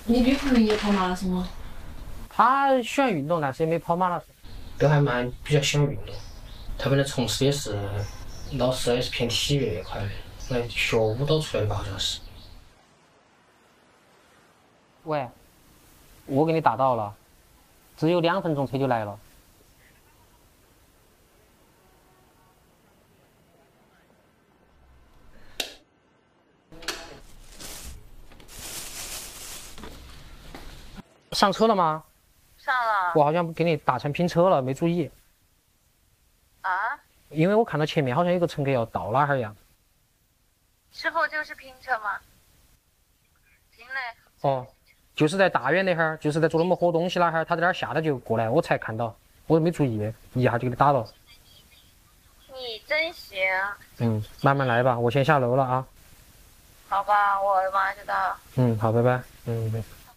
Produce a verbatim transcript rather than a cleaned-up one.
你女朋友也跑马拉松吗？ 她喜欢运动，但是也没跑马拉松。 都还蛮比较喜欢运动。他本来从事也是老师也是偏体育那块的，来学舞蹈出来的吧，好像是。 喂，我给你打到了，只有两分钟车就来了。上车了吗？ 上了。 我好像给你打成拼车了，没注意。 啊？ 因为我看到前面好像有个乘客要到哪儿一样。 师傅就是拼车吗？拼嘞。 哦，就是在大院那哈儿，就是在做我们喝东西那哈儿，他在那儿下来就过来，我才看到，我都没注意，一下就给你打了。 你真行。 嗯，慢慢来吧，我先下楼了啊。 好吧，我马上就到了。 嗯，好，拜拜。嗯。拜拜。